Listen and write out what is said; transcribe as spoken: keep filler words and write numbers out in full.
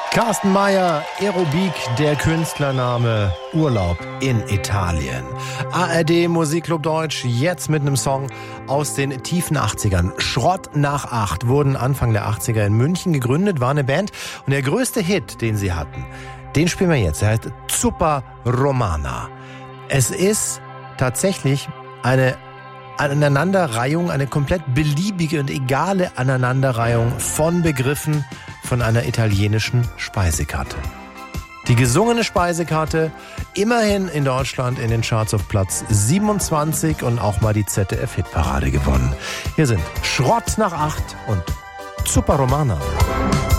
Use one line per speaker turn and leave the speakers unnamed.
Carsten Meyer, Aerobik, der Künstlername, Urlaub in Italien. A R D Musikclub Deutsch, jetzt mit einem Song aus den tiefen achtzigern. Schrott nach acht wurden Anfang der achtziger in München gegründet, war eine Band. Und der größte Hit, den sie hatten, den spielen wir jetzt. Er heißt Zuppa Romana. Es ist tatsächlich eine Aneinanderreihung, eine komplett beliebige und egale Aneinanderreihung von Begriffen von einer italienischen Speisekarte. Die gesungene Speisekarte, immerhin in Deutschland in den Charts auf Platz siebenundzwanzig und auch mal die Z D F-Hitparade gewonnen. Hier sind Schrott nach acht und Zuppa Romana.